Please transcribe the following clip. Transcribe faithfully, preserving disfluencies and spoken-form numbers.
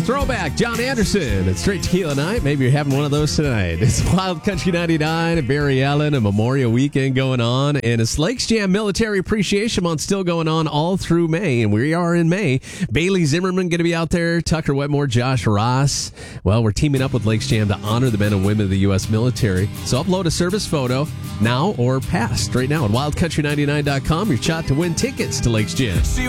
a throwback. John Anderson. It's Straight Tequila Night. Maybe you're having one of those tonight. It's Wild Country ninety-nine at Barry Allen, a Memorial Weekend going on, and it's Lakes Jam Military Appreciation Month still going on all through May, and we are in May. Bailey Zimmerman going to be out there, Tucker Wetmore, Josh Ross. Well, we're teaming up with Lakes Jam to honor the men and women of the U S military. So upload a service photo now or past right now at wild country ninety-nine dot com. Your shot to win tickets to Lakes Jam.